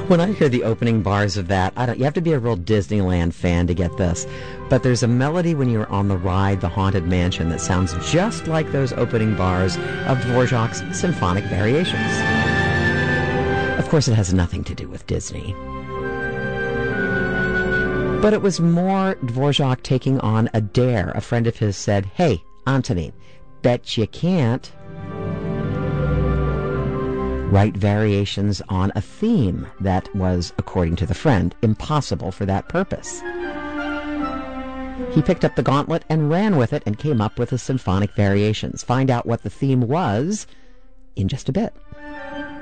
When I hear the opening bars of that, you have to be a real Disneyland fan to get this. But there's a melody when you're on the ride, The Haunted Mansion, that sounds just like those opening bars of Dvorak's Symphonic Variations. Of course, it has nothing to do with Disney. But it was more Dvorak taking on a dare. A friend of his said, "Hey, Antonin, bet you can't write variations on a theme that was, according to the friend, impossible for that purpose." He picked up the gauntlet and ran with it and came up with the Symphonic Variations. Find out what the theme was in just a bit.